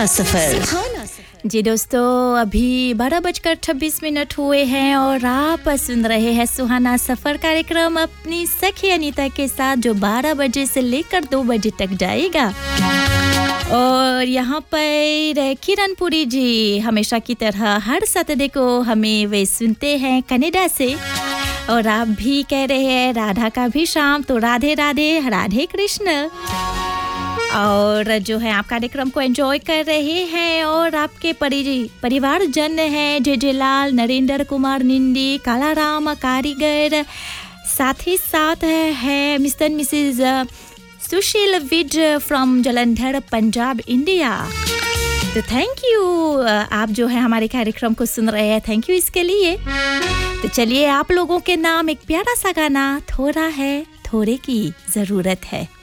सुहाना सफर। जी दोस्तों, अभी 12:26 हुए हैं और आप सुन रहे हैं सुहाना सफर कार्यक्रम अपनी सखी अनीता के साथ, जो 12 बजे से लेकर 2 बजे तक जाएगा। और यहाँ पर किरणपुरी जी हमेशा की तरह हर सैटरडे को हमें वे सुनते हैं कनाडा से। और आप भी कह रहे हैं राधा का भी शाम, तो राधे राधे, राधे कृष्ण। और जो है आप कार्यक्रम को एंजॉय कर रहे हैं और आपके परिवारजन हैं जे लाल, नरेंद्र कुमार निंदी, कालाराम कारीगर, साथ ही साथ है mister Mrs Sushil Vij from Jalandhar, Punjab, India. तो थैंक यू, आप जो है हमारे कार्यक्रम को सुन रहे हैं, थैंक यू इसके लिए। तो चलिए आप लोगों के नाम एक प्यारा सा गाना, थोड़ा है थोड़े की जरूरत है।